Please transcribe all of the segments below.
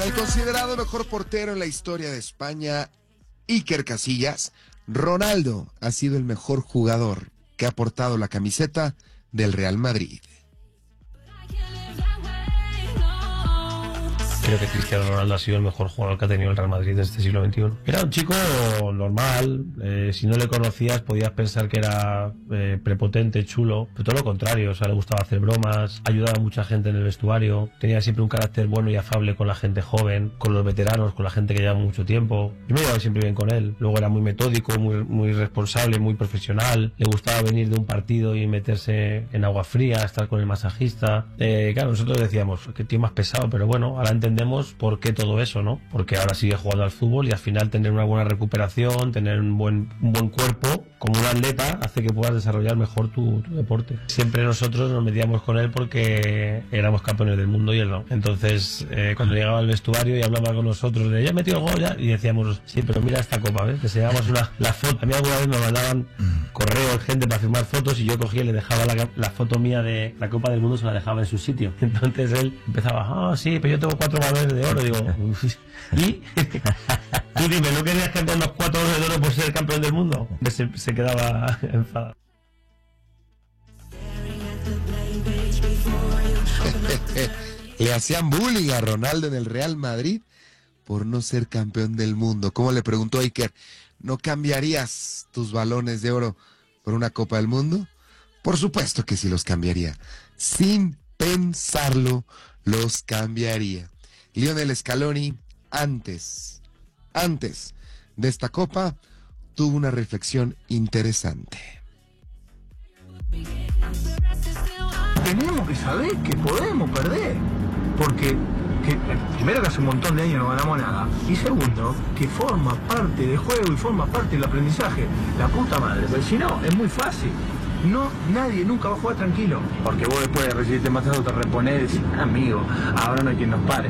Para el considerado mejor portero en la historia de España, Iker Casillas, Ronaldo ha sido el mejor jugador que ha portado la camiseta del Real Madrid. Creo que Cristiano Ronaldo ha sido el mejor jugador que ha tenido el Real Madrid en este siglo XXI. Era un chico normal, si no le conocías podías pensar que era prepotente, chulo, pero todo lo contrario, o sea, le gustaba hacer bromas, ayudaba a mucha gente en el vestuario, tenía siempre un carácter bueno y afable con la gente joven, con los veteranos, con la gente que lleva mucho tiempo. Yo me llevaba siempre bien con él, luego era muy metódico, muy responsable, muy profesional, le gustaba venir de un partido y meterse en agua fría, estar con el masajista. Claro, nosotros decíamos, qué tío más pesado, pero bueno, ahora entendemos por qué todo eso, ¿no? Porque ahora sigue jugando al fútbol y al final tener una buena recuperación, tener un buen cuerpo como un atleta hace que puedas desarrollar mejor tu deporte. Siempre nosotros nos metíamos con él porque éramos campeones del mundo y él no. Entonces, cuando llegaba al vestuario y hablaba con nosotros de ya he metido el gol ya, y decíamos, sí, pero mira esta copa, ¿ves? Enseñábamos la foto. A mí alguna vez me mandaban correos, gente para firmar fotos y yo cogía y le dejaba la foto mía de la Copa del Mundo, se la dejaba en su sitio. Entonces él empezaba, sí, pero yo tengo 4 balones de oro. Digo, ¿y? Tú dime, ¿no querías que con los 4 balones de oro por ser campeón del mundo? Se quedaba enfadado. Le hacían bullying a Ronaldo en el Real Madrid por no ser campeón del mundo. ¿Cómo le preguntó Iker? ¿No cambiarías tus balones de oro por una Copa del Mundo? Por supuesto que sí los cambiaría. Sin pensarlo, los cambiaría. Lionel Scaloni, antes de esta Copa, tuvo una reflexión interesante. Tenemos que saber que podemos perder, porque primero que hace un montón de años no ganamos nada, y segundo, que forma parte del juego y forma parte del aprendizaje, la puta madre, porque si no, es muy fácil. No, nadie nunca va a jugar tranquilo, porque vos después de recibirte matado te reponés y decís, amigo, ahora no hay quien nos pare.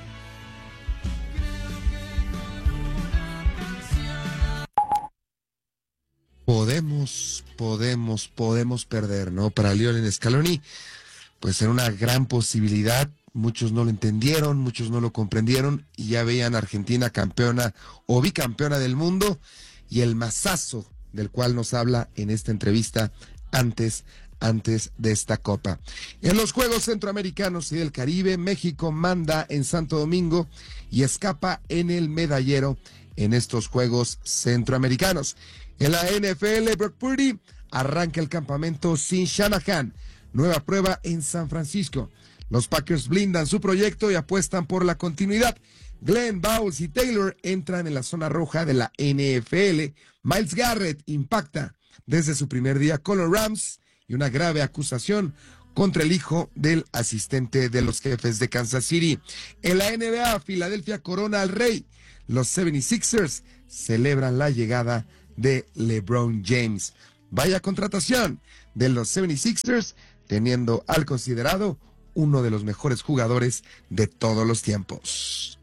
Podemos perder, ¿no? Para Lionel Scaloni, pues era una gran posibilidad. Muchos no lo entendieron, muchos no lo comprendieron y ya veían a Argentina campeona o bicampeona del mundo, y el masazo del cual nos habla en esta entrevista antes de esta Copa. En los Juegos Centroamericanos y del Caribe, México manda en Santo Domingo y escapa en el medallero en estos Juegos Centroamericanos. En la NFL, Brock Purdy arranca el campamento sin Shanahan. Nueva prueba en San Francisco. Los Packers blindan su proyecto y apuestan por la continuidad. Glenn Bowles y Taylor entran en la zona roja de la NFL. Myles Garrett impacta desde su primer día con los Rams y una grave acusación contra el hijo del asistente de los Jefes de Kansas City. En la NBA, Filadelfia corona al rey. Los 76ers celebran la llegada de LeBron James. Vaya contratación de los 76ers, teniendo al considerado uno de los mejores jugadores de todos los tiempos.